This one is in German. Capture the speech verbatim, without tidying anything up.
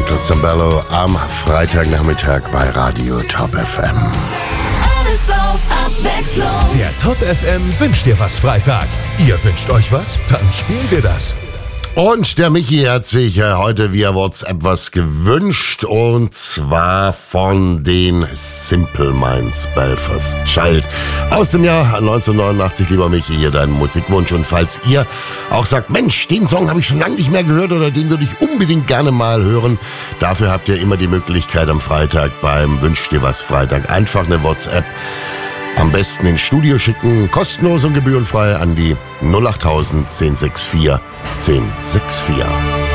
Michael Zambello am Freitagnachmittag bei Radio Top F M. Alles auf Abwechslung. Der Top F M wünscht dir was Freitag. Ihr wünscht euch was? Dann spielen wir das. Und der Michi hat sich äh, heute via WhatsApp was gewünscht, und zwar von den Simple Minds, Belfast Child. Aus dem Jahr neunzehnhundertneunundachtzig, lieber Michi, hier dein Musikwunsch. Und falls ihr auch sagt, Mensch, den Song habe ich schon lange nicht mehr gehört oder den würde ich unbedingt gerne mal hören, dafür habt ihr immer die Möglichkeit am Freitag beim Wünsch dir was Freitag einfach eine WhatsApp am besten ins Studio schicken, kostenlos und gebührenfrei an die null acht null null eins null sechs vier eins null sechs vier.